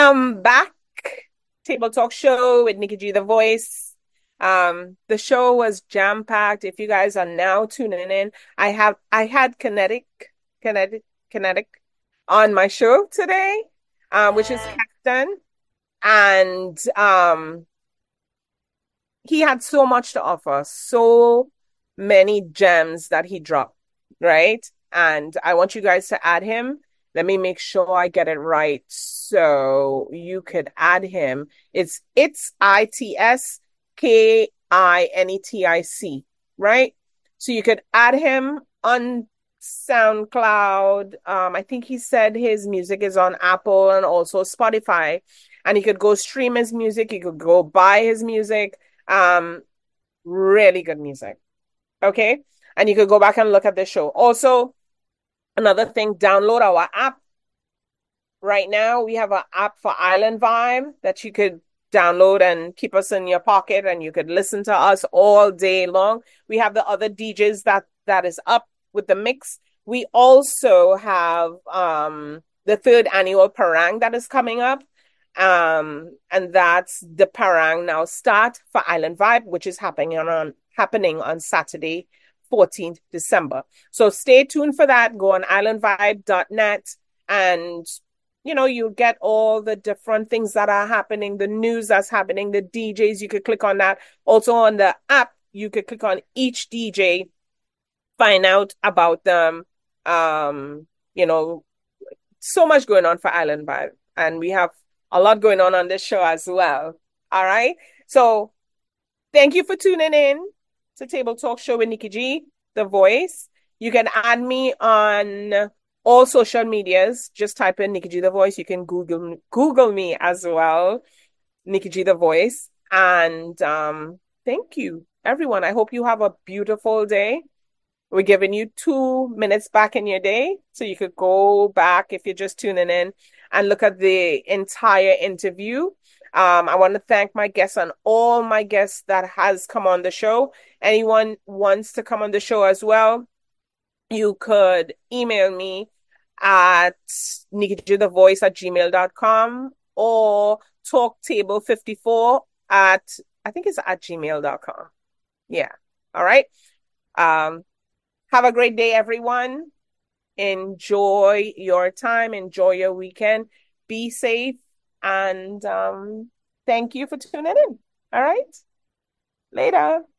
Back Table Talk Show with Nikki G, the voice. The show was jam-packed. If you guys are now tuning in, I had Kinetic, Kinetic on my show today, which is Captain, and he had so much to offer, so many gems that he dropped, right? And I want you guys to add him. Let me make sure I get it right. So you could add him. It's ITSKINETIC, right? So you could add him on SoundCloud. I think he said his music is on Apple and also Spotify. And you could go stream his music. You could go buy his music. Um, Really good music. Okay. And you could go back and look at the show. Also, another thing, download our app. Right now, we have an app for Island Vibe that you could download and keep us in your pocket, and you could listen to us all day long. We have the other DJs that is up with the mix. We also have the third annual Parang that is coming up. And that's the Parang Now Start for Island Vibe, which is happening on Saturday, 14th December. So stay tuned for that. Go on islandvibe.net and you'll get all the different things that are happening, the news that's happening, the DJs. You could click on that. Also on the app, you could click on each DJ, find out about them. You know, so much going on for Island Vibe. And we have a lot going on this show as well. All right. So thank you for tuning in to Table Talk Show with Nikki G, the voice. You can add me on all social medias. Just type in Nikki G, the voice. You can Google me as well, Nikki G, the voice. And thank you, everyone. I hope you have a beautiful day. We're giving you 2 minutes back in your day, so you could go back if you're just tuning in and look at the entire interview. I want to thank my guests and all my guests that has come on the show. Anyone wants to come on the show as well, you could email me at nikkithevoice@gmail.com or talktable54 I think it's at gmail.com. Yeah. All right. Have a great day, everyone. Enjoy your time. Enjoy your weekend. Be safe. And thank you for tuning in. All right. Later.